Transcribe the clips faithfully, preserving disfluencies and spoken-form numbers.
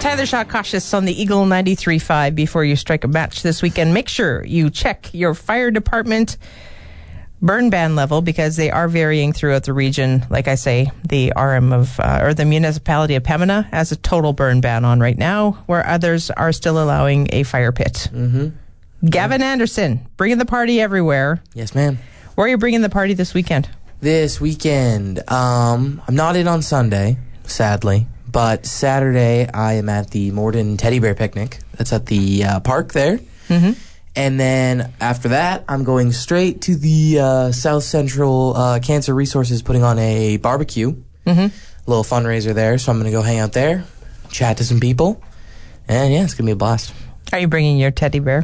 Tyler Shaw cautious on the Eagle ninety-three point five before you strike a match this weekend. Make sure you check your fire department burn ban level because they are varying throughout the region. Like I say, the R M of, uh, or the municipality of Pembina has a total burn ban on right now, where others are still allowing a fire pit. Mm-hmm. Gavin yeah. Anderson, bringing the party everywhere. Yes, ma'am. Where are you bringing the party this weekend? This weekend, um, I'm not in on Sunday, sadly, but Saturday I am at the Morden Teddy Bear Picnic. That's at the uh, park there. Mm-hmm. And then after that, I'm going straight to the uh, South Central uh, Cancer Resources putting on a barbecue. Mm-hmm. A little fundraiser there, so I'm going to go hang out there, chat to some people, and yeah, it's going to be a blast. Are you bringing your teddy bear?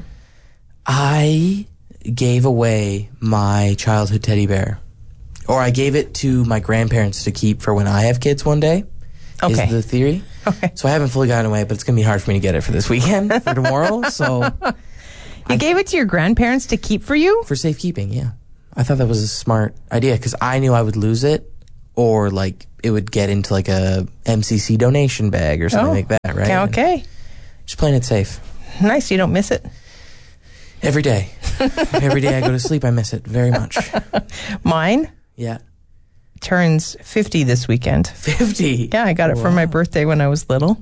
I gave away my childhood teddy bear. Or I gave it to my grandparents to keep for when I have kids one day, okay. is the theory. Okay. So I haven't fully gotten away, but it's going to be hard for me to get it for this weekend, for tomorrow, so... You I, gave it to your grandparents to keep for you? For safekeeping, yeah. I thought that was a smart idea, because I knew I would lose it, or, like, it would get into, like, a M C C donation bag or something oh, like that, right? Okay. And just playing it safe. Nice, you don't miss it? Every day. Every day I go to sleep, I miss it very much. Mine? Yeah. Turns fifty this weekend. fifty? Yeah, I got it wow. for my birthday when I was little.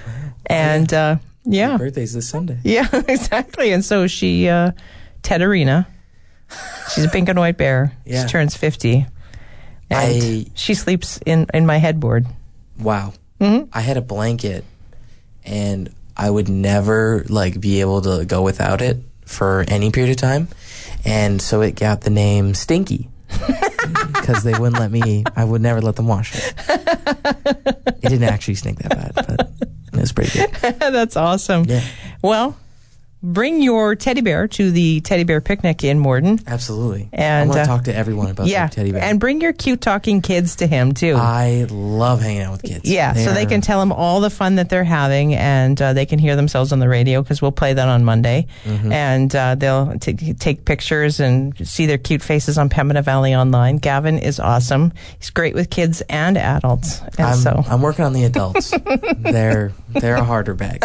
And, uh... yeah. Your birthday's this Sunday. Yeah, exactly. And so she, uh, Tedarina, she's a pink and white bear. Yeah. She turns fifty. And I, she sleeps in, in my headboard. Wow. Mm-hmm. I had a blanket, and I would never, like, be able to go without it for any period of time. And so it got the name Stinky. Because they wouldn't let me, I would never let them wash it. It didn't actually stink that bad, but... It was pretty good. That's awesome. Yeah. Well, bring your teddy bear to the teddy bear picnic in Morden. Absolutely. And I want to uh, talk to everyone about yeah, the teddy bear. And bring your cute talking kids to him, too. I love hanging out with kids. Yeah, they so are... they can tell them all the fun that they're having, and uh, they can hear themselves on the radio, because we'll play that on Monday. Mm-hmm. And uh, they'll t- take pictures and see their cute faces on Pembina Valley Online. Gavin is awesome. He's great with kids and adults. And I'm, so I'm working on the adults. they're they're a harder bag.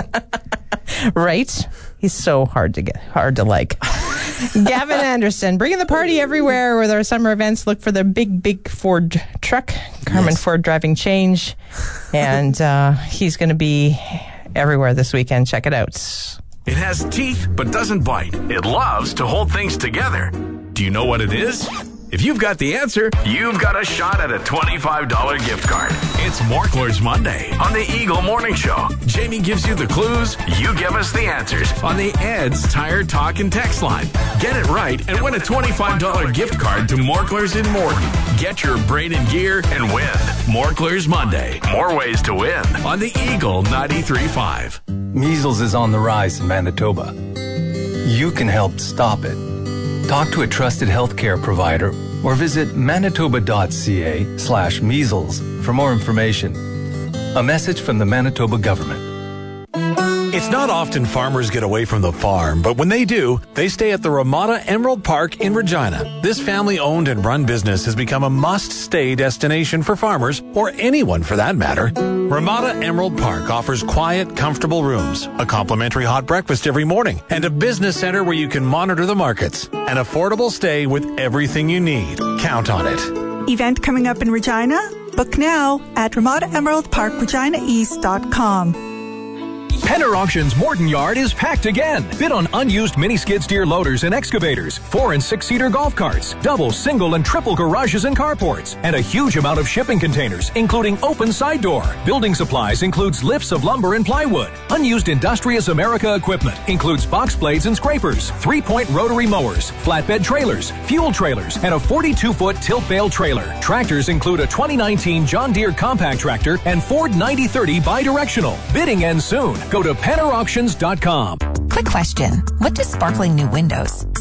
Right? He's so hard to get, hard to like. Gavin Anderson, bringing the party everywhere with our summer events. Look for the big, big Ford truck, Carmen yes. Ford Driving Change. And uh, he's going to be everywhere this weekend. Check it out. It has teeth but doesn't bite. It loves to hold things together. Do you know what it is? If you've got the answer, you've got a shot at a twenty-five dollars gift card. It's Morklers Monday on the Eagle Morning Show. Jamie gives you the clues, you give us the answers on the Ed's Tire Talk and Text line. Get it right and win a twenty-five dollars gift card to Morklers in Morden. Get your brain in gear and win. Morklers Monday. More ways to win on the Eagle ninety-three point five. Measles is on the rise in Manitoba. You can help stop it. Talk to a trusted healthcare provider or visit manitoba.ca slash measles for more information. A message from the Manitoba government. It's not often farmers get away from the farm, but when they do, they stay at the Ramada Emerald Park in Regina. This family-owned and run business has become a must-stay destination for farmers, or anyone for that matter. Ramada Emerald Park offers quiet, comfortable rooms, a complimentary hot breakfast every morning, and a business center where you can monitor the markets. An affordable stay with everything you need. Count on it. Event coming up in Regina? Book now at ramada emerald park regina east dot com. Penner Auctions Morden Yard is packed again. Bid on unused mini skid steer loaders and excavators, four and six seater golf carts, double, single, and triple garages and carports, and a huge amount of shipping containers, including open side door. Building supplies includes lifts of lumber and plywood. Unused Industrious America equipment includes box blades and scrapers, three-point rotary mowers, flatbed trailers, fuel trailers, and a forty-two foot tilt bale trailer. Tractors include a twenty nineteen John Deere compact tractor and Ford ninety thirty bidirectional. Bidding ends soon. Go to penner auctions dot com. Quick question. What does sparkling new windows,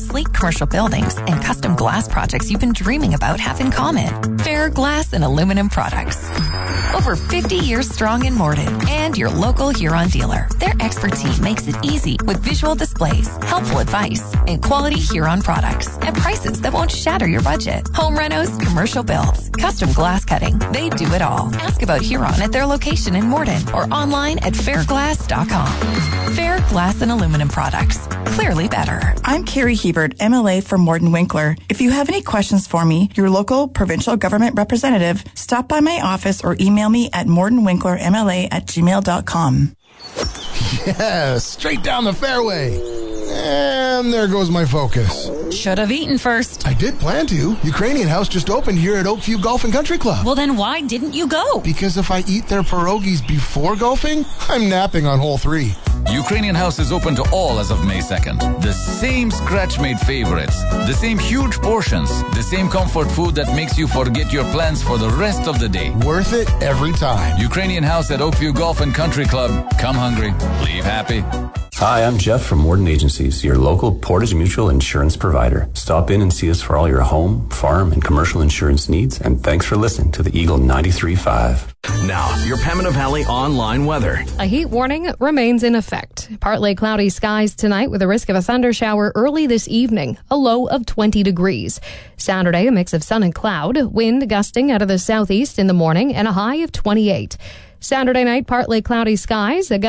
sleek commercial buildings and custom glass projects you've been dreaming about have in common. Fair Glass and Aluminum Products. Over fifty years strong in Morden and your local Huron dealer. Their expert team makes it easy with visual displays, helpful advice, and quality Huron products at prices that won't shatter your budget. Home renos, commercial builds, custom glass cutting. They do it all. Ask about Huron at their location in Morden or online at fair glass dot com. Fair Glass and Aluminum Products. Clearly better. I'm Carrie Hebert, M L A for Morden Winkler. If you have any questions for me, your local provincial government representative, stop by my office or email me at mordenwinklermla at gmail dot com. Yeah, straight down the fairway. And there goes my focus. Should have eaten first. I did plan to. Ukrainian House just opened here at Oakview Golf and Country Club. Well, then why didn't you go? Because if I eat their pierogies before golfing, I'm napping on hole three. Ukrainian House is open to all as of May second. The same scratch-made favorites, the same huge portions, the same comfort food that makes you forget your plans for the rest of the day. Worth it every time. Ukrainian House at Oakview Golf and Country Club. Come hungry, leave happy. Hi, I'm Jeff from Morden Agencies, your local Portage Mutual insurance provider. Stop in and see us for all your home, farm, and commercial insurance needs, and thanks for listening to the Eagle ninety-three point five. Now, your Pembina Valley online weather. A heat warning remains in effect. Partly cloudy skies tonight with a risk of a thunder shower early this evening, a low of twenty degrees. Saturday, a mix of sun and cloud, wind gusting out of the southeast in the morning, and a high of twenty-eight. Saturday night, partly cloudy skies, a